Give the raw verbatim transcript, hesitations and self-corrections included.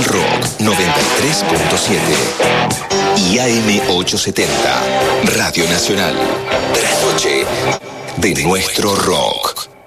Rock noventa y tres punto siete y A M ochocientos setenta, Radio Nacional. De la noche de nuestro rock.